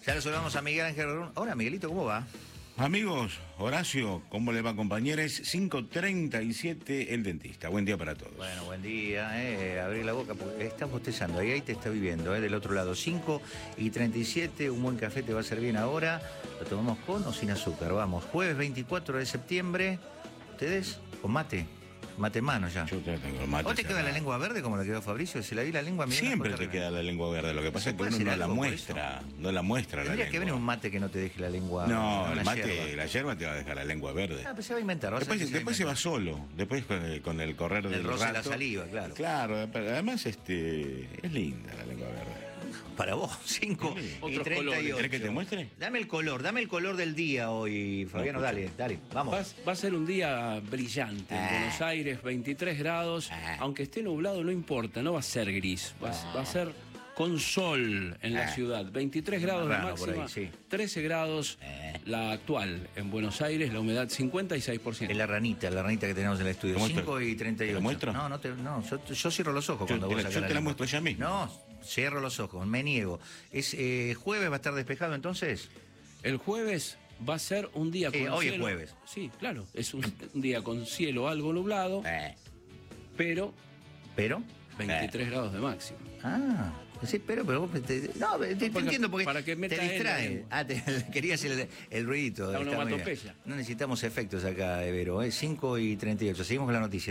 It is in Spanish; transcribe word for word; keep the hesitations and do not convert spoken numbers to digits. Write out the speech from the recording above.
Ya lo saludamos a Miguel Ángel Run. Hola, Miguelito, ¿cómo va? Amigos, Horacio, ¿cómo le va, compañeros? cinco treinta y siete, el dentista. Buen día para todos. Bueno, buen día, eh. Abrí la boca porque estás bostezando. Ahí, ahí te está viviendo, eh, del otro lado. cinco y treinta y siete, un buen café te va a hacer bien ahora. Lo tomamos con o sin azúcar. Vamos, jueves veinticuatro de septiembre. ¿Ustedes? ¿Con mate? Mate en mano ya. Yo ya tengo el mate. ¿Vos te queda la lengua verde como la quedó Fabricio? Se la vi la lengua. Mirá, Siempre te queda la lengua verde. Lo que pasa es que uno no la muestra. No la muestra la lengua. Tendría que venir un mate que no te deje la lengua. No, el mate, la yerba te va a dejar la lengua verde. Ah, pues se va a inventar. Después, se, después se va solo. Después con, con el correr del roce rato. de la saliva, claro. Claro, pero además este, es linda la lengua verde. Para vos, cinco y treinta y ocho. ¿Querés que te muestre? Dame el color, dame el color del día hoy, Fabiano, no, dale, dale, vamos. Va, va a ser un día brillante en ah. Buenos Aires, veintitrés grados, ah. aunque esté nublado no importa, no va a ser gris, va, ah. va a ser con sol en la ah. ciudad, veintitrés grados de máxima, ahí, sí. trece grados ah. la actual en Buenos Aires, la humedad cincuenta y seis por ciento. Es la ranita, la ranita que tenemos en el estudio, cinco y treinta y ocho. ¿Te muestro? No, no, te, no yo, yo cierro los ojos yo cuando te vos la, sacás Yo la te la lengua. muestro ya mismo. No, cierro los ojos, me niego. ¿Es eh, jueves va a estar despejado entonces? El jueves va a ser un día con eh, hoy cielo. es jueves. Sí, claro, es un, un día con cielo algo nublado, eh. pero... ¿Pero? veintitrés eh. grados de máximo. Ah, sí, pero, pero vos te, no, te, te porque, entiendo porque para que te distrae. Ah, te, querías el, el ruidito. La onomatopeya. No necesitamos efectos acá, Evero. ¿eh? cinco y treinta y ocho. Seguimos con la noticia.